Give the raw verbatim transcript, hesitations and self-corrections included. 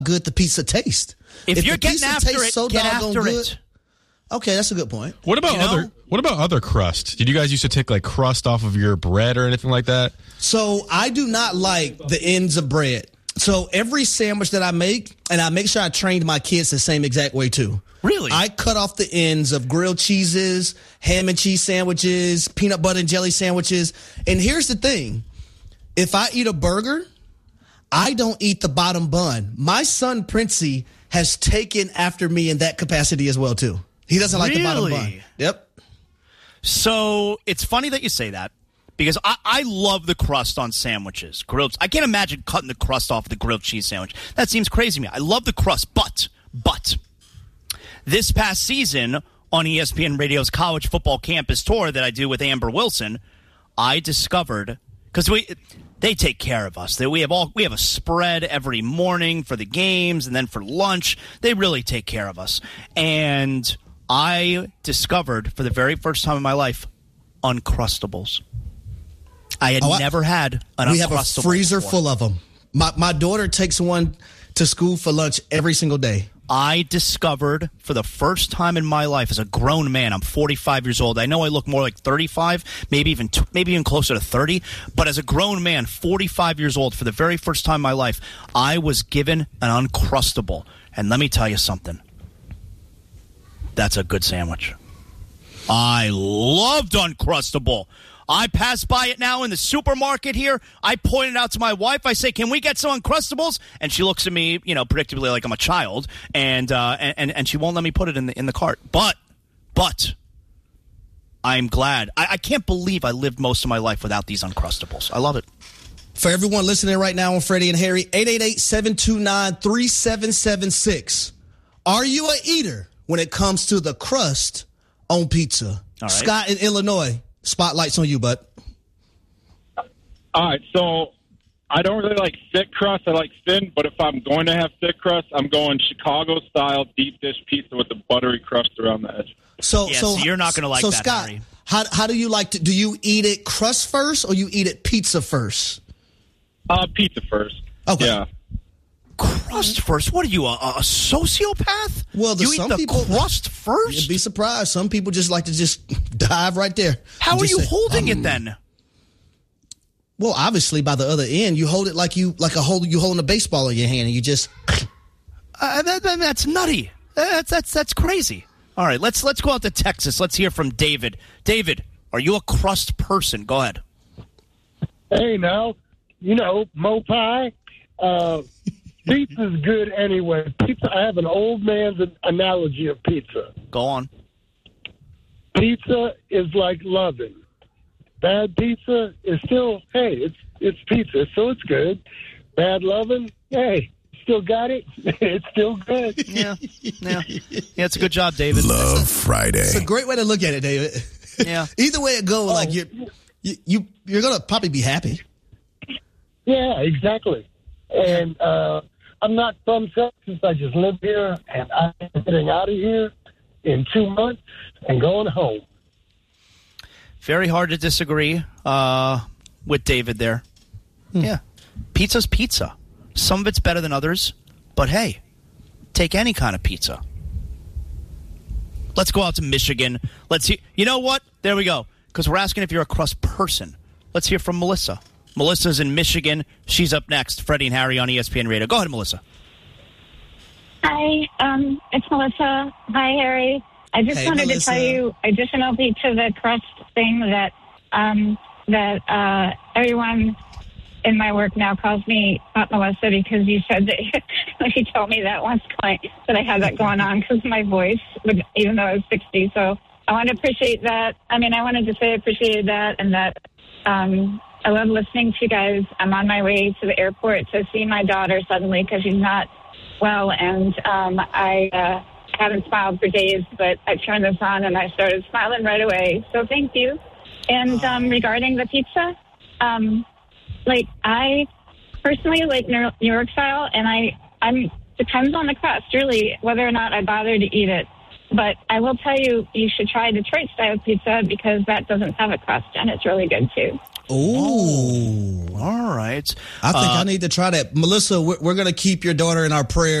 good the pizza tastes. If, if you're the getting pizza after tastes it, so get doggone after good, it. Okay, that's a good point. What about You know? other What about other crust? Did you guys used to take like crust off of your bread or anything like that? So I do not like the ends of bread. So every sandwich that I make, and I make sure I trained my kids the same exact way too. Really? I cut off the ends of grilled cheeses, ham and cheese sandwiches, peanut butter and jelly sandwiches. And here's the thing. If I eat a burger, I don't eat the bottom bun. My son, Princey, has taken after me in that capacity as well, too. He doesn't like the bottom bun. Yep. So it's funny that you say that because I, I love the crust on sandwiches. Grilled. I can't imagine cutting the crust off the grilled cheese sandwich. That seems crazy to me. I love the crust, but, but, this past season on E S P N Radio's College Football Campus Tour that I do with Amber Wilson, I discovered, because we... They take care of us. We have all we have a spread every morning for the games and then for lunch. They really take care of us. And I discovered for the very first time in my life Uncrustables. I had oh, I, never had an Uncrustable. We have a freezer before. full of them. My my daughter takes one to school for lunch every single day. I discovered for the first time in my life as a grown man, I'm forty-five years old. I know I look more like thirty-five, maybe even maybe even closer to thirty. But as a grown man, forty-five years old, for the very first time in my life, I was given an Uncrustable. And let me tell you something. That's a good sandwich. I loved Uncrustable. I pass by it now in the supermarket here. I point it out to my wife. I say, can we get some Uncrustables? And she looks at me, you know, predictably like I'm a child, and uh, and, and she won't let me put it in the in the cart. But, but, I'm glad. I, I can't believe I lived most of my life without these Uncrustables. I love it. For everyone listening right now on Freddie and Harry, eight eight eight, seven two nine, three seven seven six. Are you a eater when it comes to the crust on pizza? All right. Scott in Illinois. Spotlight's on you, bud. All right, so I don't really like thick crust. I like thin, but if I'm going to have thick crust, I'm going Chicago-style deep dish pizza with the buttery crust around the edge. So, yeah, so, so you're not going to like so that, Scott, Harry. How how do you like to? Do you eat it crust first, or you eat it pizza first? Uh, pizza first. Okay. Yeah. Crust first? What are you, a, a sociopath? Well, the, you some eat the people crust first? You'd be surprised. Some people just like to just dive right there. How are you say, holding um, it then? Well, obviously, by the other end, you hold it like you like a hold you holding a baseball in your hand, and you just. Uh, that, that, that's nutty. That's that's that's crazy. All right, let's let's go out to Texas. Let's hear from David. David, are you a crust person? Go ahead. Hey, now, you know, Mo Pie. Uh, Pizza's good anyway. Pizza. I have an old man's analogy of pizza. Go on. Pizza is like loving. Bad pizza is still, hey, it's it's pizza, so it's good. Bad loving, hey, still got it. It's still good. Yeah, yeah, yeah. It's a good job, David. Love Friday. It's a great way to look at it, David. Yeah. Either way it goes, Oh. like you, you, you, you're gonna probably be happy. Yeah, exactly. And uh, I'm not from Texas. I just live here, and I'm getting out of here in two months and going home. Very hard to disagree uh, with David there. Hmm. Yeah. Pizza's pizza. Some of it's better than others, but hey, take any kind of pizza. Let's go out to Michigan. Let's see. You know what? There we go. Because we're asking if you're a crust person. Let's hear from Melissa. Melissa's in Michigan. She's up next. Freddie and Harry on E S P N Radio. Go ahead, Melissa. Hi, um, it's Melissa. Hi, Harry. I just hey, wanted Melissa. to tell you additionally to the crust thing that um, that uh, everyone in my work now calls me Hot Melissa because you said that you told me that last point that I had that going on because of my voice, even though I was sixty. So I want to appreciate that. I mean, I wanted to say I appreciated that and that um, I love listening to you guys. I'm on my way to the airport to see my daughter suddenly because she's not well, and um, I uh, haven't smiled for days, but I turned this on and I started smiling right away. So thank you. And um, regarding the pizza, um, like I personally like New York style, and I I'm depends on the crust really whether or not I bother to eat it. But I will tell you, you should try Detroit style pizza because that doesn't have a crust and it's really good too. Ooh. All right. I think Uh, I need to try that. Melissa, we're, we're going to keep your daughter in our prayers.